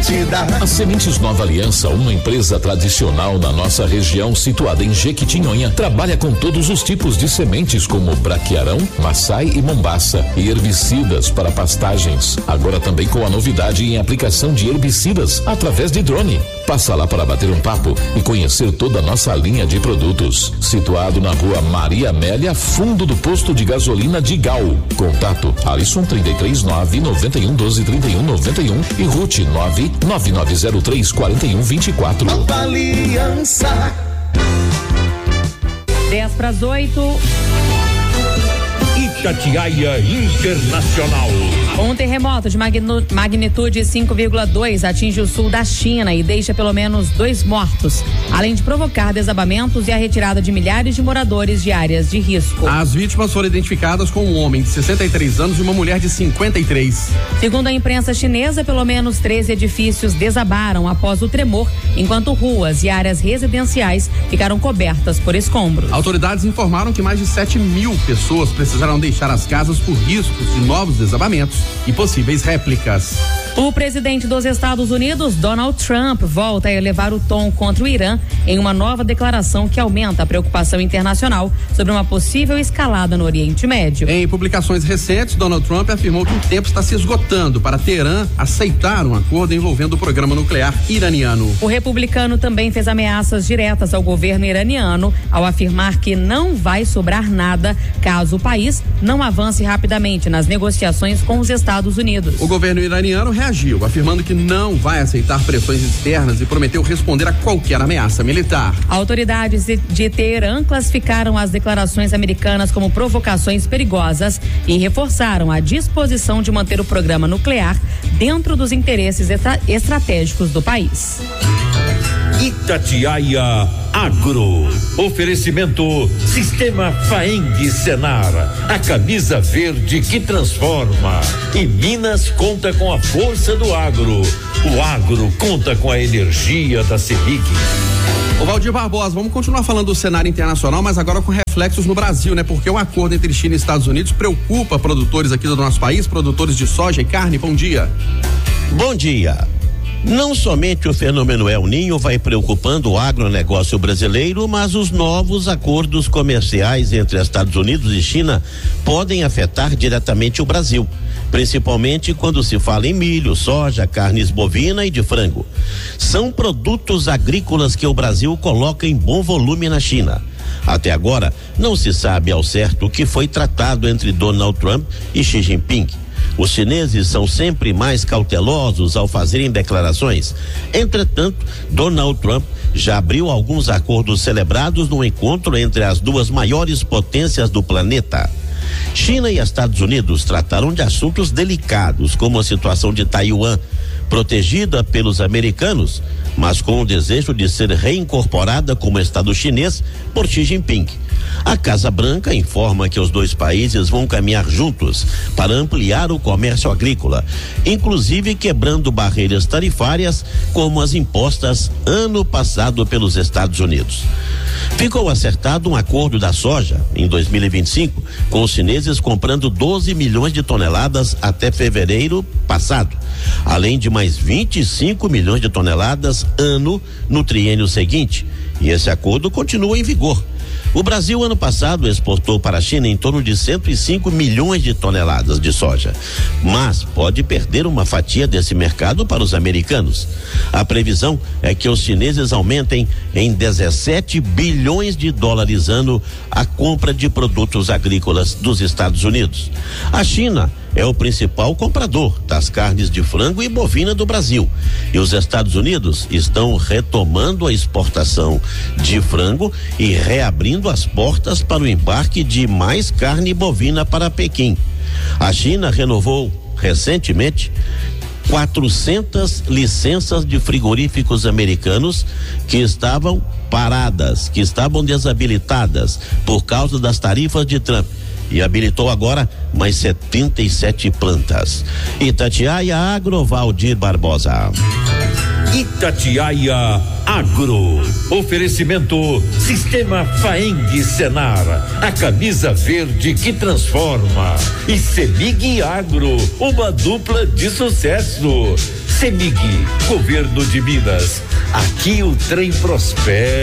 garantida. A Sementes Nova Aliança, uma empresa tradicional na nossa região, situada em Jequitinhonha, trabalha com todos os tipos de sementes como braquiarão, maçai e mombaça e herbicidas para pastagens. Agora também com a novidade em aplicação de herbicidas através de drone. Passa lá para bater um papo e conhecer toda a nossa linha de produtos. Situado na rua Maria Amélia, fundo do posto de gasolina de Gal. Contato Alisson 339-9112-3191 e Ruth 99903-4124. Nova Aliança. 7:50. Itatiaia Internacional. Um terremoto de magnitude 5,2 atinge o sul da China e deixa pelo menos 2 mortos, além de provocar desabamentos e a retirada de milhares de moradores de áreas de risco. As vítimas foram identificadas com um homem de 63 anos e uma mulher de 53. Segundo a imprensa chinesa, pelo menos 13 edifícios desabaram após o tremor, enquanto ruas e áreas residenciais ficaram cobertas por escombros. Autoridades informaram que mais de 7.000 pessoas precisaram deixar as casas por riscos de novos desabamentos e possíveis réplicas. O presidente dos Estados Unidos, Donald Trump, volta a elevar o tom contra o Irã em uma nova declaração que aumenta a preocupação internacional sobre uma possível escalada no Oriente Médio. Em publicações recentes, Donald Trump afirmou que o tempo está se esgotando para Teherã aceitar um acordo envolvendo o programa nuclear iraniano. O republicano também fez ameaças diretas ao governo iraniano ao afirmar que não vai sobrar nada caso o país não avance rapidamente nas negociações com os Estados Unidos. O governo iraniano reagiu, afirmando que não vai aceitar pressões externas e prometeu responder a qualquer ameaça militar. Autoridades de Teherã classificaram as declarações americanas como provocações perigosas e reforçaram a disposição de manter o programa nuclear dentro dos interesses estratégicos do país. Itatiaia Agro. Oferecimento Sistema Faeng Senar. A camisa verde que transforma. E Minas conta com a força do agro. O agro conta com a energia da Semig. Ô Valdir Barbosa, vamos continuar falando do cenário internacional, mas agora com reflexos no Brasil, né? Porque o acordo entre China e Estados Unidos preocupa produtores aqui do nosso país, produtores de soja e carne. Bom dia. Bom dia. Não somente o fenômeno El Niño vai preocupando o agronegócio brasileiro, mas os novos acordos comerciais entre Estados Unidos e China podem afetar diretamente o Brasil, principalmente quando se fala em milho, soja, carnes bovina e de frango. São produtos agrícolas que o Brasil coloca em bom volume na China. Até agora, não se sabe ao certo o que foi tratado entre Donald Trump e Xi Jinping. Os chineses são sempre mais cautelosos ao fazerem declarações. Entretanto, Donald Trump já abriu alguns acordos celebrados no encontro entre as duas maiores potências do planeta. China e Estados Unidos trataram de assuntos delicados, como a situação de Taiwan, protegida pelos americanos, mas com o desejo de ser reincorporada como Estado chinês por Xi Jinping. A Casa Branca informa que os dois países vão caminhar juntos para ampliar o comércio agrícola, inclusive quebrando barreiras tarifárias como as impostas ano passado pelos Estados Unidos. Ficou acertado um acordo da soja em 2025, com os chineses comprando 12 milhões de toneladas até fevereiro passado, além de mais 25 milhões de toneladas ano no triênio seguinte, e esse acordo continua em vigor. O Brasil, ano passado, exportou para a China em torno de 105 milhões de toneladas de soja, mas pode perder uma fatia desse mercado para os americanos. A previsão é que os chineses aumentem em 17 bilhões de dólares ano a compra de produtos agrícolas dos Estados Unidos. A China é o principal comprador das carnes de frango e bovina do Brasil, e os Estados Unidos estão retomando a exportação de frango e reabrindo as portas para o embarque de mais carne bovina para Pequim. A China renovou recentemente 400 licenças de frigoríficos americanos que estavam paradas, que estavam desabilitadas por causa das tarifas de Trump, e habilitou agora mais 77 plantas. Itatiaia Agro, Valdir Barbosa. Itatiaia Agro. Oferecimento Sistema Faeng Senar. A camisa verde que transforma. E Semig Agro, uma dupla de sucesso. CEMIG, Governo de Minas. Aqui o trem prospera.